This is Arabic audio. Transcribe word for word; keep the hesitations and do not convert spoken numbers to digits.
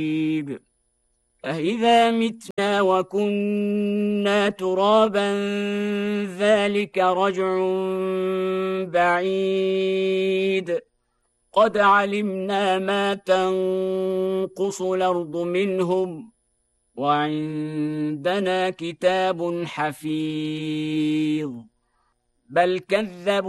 أإذا متنا وكنا ترابا ذلك رجع بعيد قد علمنا ما تنقص الأرض منهم وعندنا كتاب حفيظ بل كذبوا